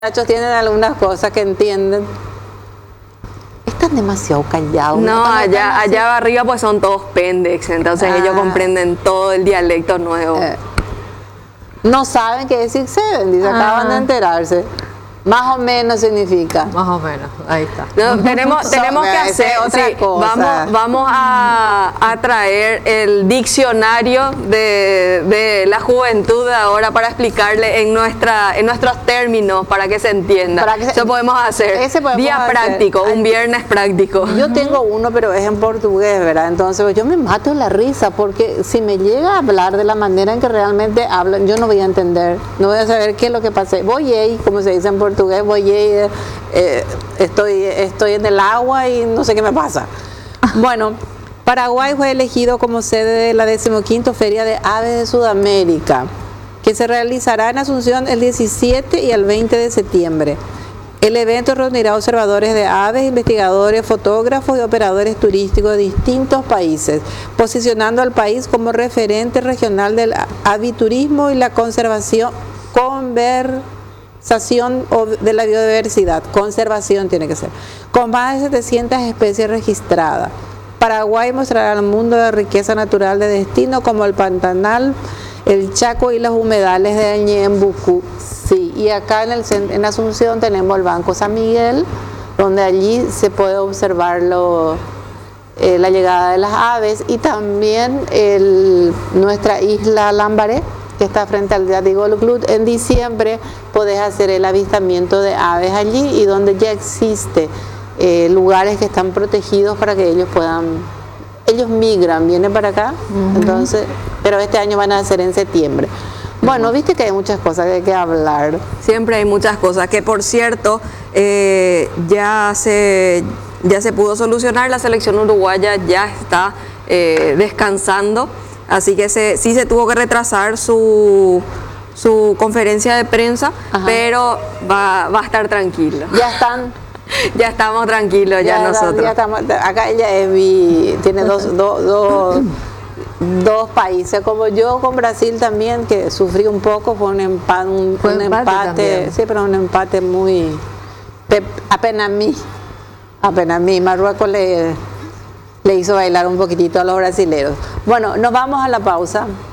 muchachos tienen algunas cosas que entienden. Están demasiado callados. No, allá arriba pues son todos pendex, entonces ellos comprenden todo el dialecto nuevo. No saben qué es Six-Seven, dice, acaban de enterarse. Más o menos significa. Más o menos, ahí está. No, tenemos que hacer otra cosa. Vamos a traer el diccionario de la juventud de ahora para explicarle en nuestros términos para que se entienda. Eso podemos hacer. Día práctico, un viernes práctico. Yo tengo uno, pero es en portugués, ¿verdad? Entonces yo me mato la risa porque si me llega a hablar de la manera en que realmente hablan, yo no voy a entender, no voy a saber qué es lo que pasé. Voy ahí, como se dice en portugués, estoy en el agua y no sé qué me pasa. Bueno, Paraguay fue elegido como sede de la 15ª Feria de Aves de Sudamérica, que se realizará en Asunción el 17 y el 20 de septiembre. El evento reunirá observadores de aves, investigadores, fotógrafos y operadores turísticos de distintos países, posicionando al país como referente regional del aviturismo y la conservación de la biodiversidad, conservación tiene que ser, con más de 700 especies registradas. Paraguay mostrará al mundo la riqueza natural de destino como el Pantanal, el Chaco y los humedales de Ñembucú. Sí, y acá en Asunción tenemos el Banco San Miguel, donde allí se puede observar la llegada de las aves, y también nuestra isla Lambaré, que está frente al Yati Golf Club. En diciembre podés hacer el avistamiento de aves allí, y donde ya existe lugares que están protegidos para que ellos migran, vienen para acá, entonces, pero este año van a ser en septiembre. Bueno, viste que hay muchas cosas que hay que hablar. Siempre hay muchas cosas, que por cierto, ya se pudo solucionar, la selección uruguaya ya está descansando. Así que sí se tuvo que retrasar su conferencia de prensa, pero va a estar tranquilo. Ya están. Ya estamos tranquilos ya nosotros. Ya estamos, acá ella tiene dos países, como yo con Brasil también, que sufrí un poco, fue un empate, sí, pero un empate muy, apenas a mí, Marruecos le hizo bailar un poquitito a los brasileños. Bueno, nos vamos a la pausa.